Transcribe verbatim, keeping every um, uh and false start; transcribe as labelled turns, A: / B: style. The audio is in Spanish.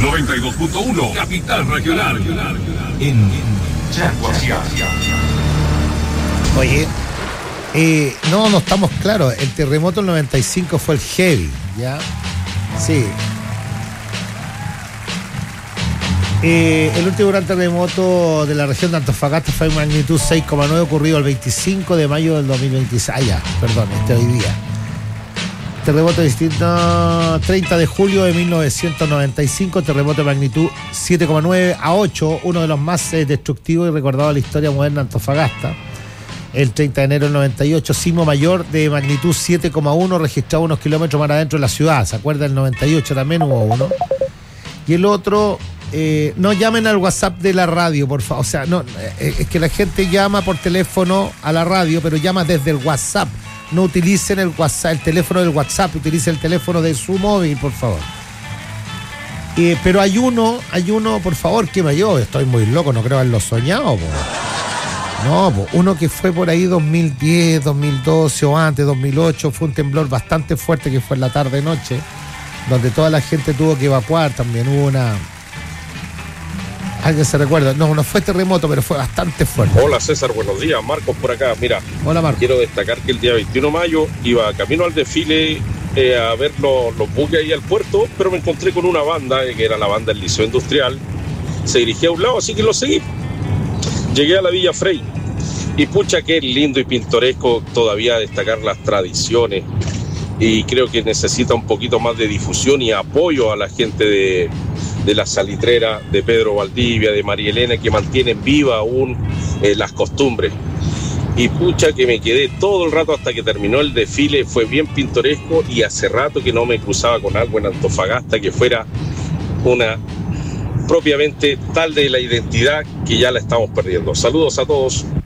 A: noventa y dos punto uno, Capital Regional. En Chaguasiá.
B: Oye, eh, no, no estamos claros. El terremoto del noventa y cinco fue el heavy, ¿ya? Sí. Eh, el último gran terremoto de la región de Antofagasta fue de magnitud seis coma nueve, ocurrido el veinticinco de mayo del dos mil veintiséis. Ah, ya, perdón, este hoy día. Terremoto distinto, treinta de julio de mil novecientos noventa y cinco, terremoto de magnitud siete coma nueve a ocho, uno de los más eh, destructivos y recordados de la historia moderna de Antofagasta. El treinta de enero del noventa y ocho, sismo mayor de magnitud siete coma uno, registrado unos kilómetros más adentro de la ciudad. ¿Se acuerda? El noventa y ocho también hubo uno. Y el otro, eh, no llamen al WhatsApp de la radio, por favor. O sea, no, eh, es que la gente llama por teléfono a la radio, pero llama desde el WhatsApp. No utilicen el WhatsApp, el teléfono del WhatsApp, utilicen el teléfono de su móvil, por favor. Eh, pero hay uno, hay uno, por favor, que me yo, estoy muy loco, no creo haberlo soñado, po. No, po, uno que fue por ahí dos mil diez, dos mil doce o antes, dos mil ocho, fue un temblor bastante fuerte que fue en la tarde-noche, donde toda la gente tuvo que evacuar, también hubo una... ¿Alguien se recuerda? No, no fue terremoto, pero fue bastante fuerte.
C: Hola César, buenos días. Marcos por acá. Mira,
B: hola Marcos.
C: Quiero destacar que el día veintiuno de mayo iba camino al desfile eh, a ver los, los buques ahí al puerto, pero me encontré con una banda, eh, que era la banda del Liceo Industrial. Se dirigía a un lado, así que lo seguí. Llegué a la Villa Frey y pucha que es lindo y pintoresco todavía destacar las tradiciones, y creo que necesita un poquito más de difusión y apoyo a la gente de, de la salitrera, de Pedro Valdivia, de María Elena, que mantienen viva aún eh, las costumbres. Y pucha que me quedé todo el rato hasta que terminó el desfile, fue bien pintoresco, y hace rato que no me cruzaba con algo en Antofagasta que fuera una propiamente tal de la identidad, que ya la estamos perdiendo. Saludos a todos.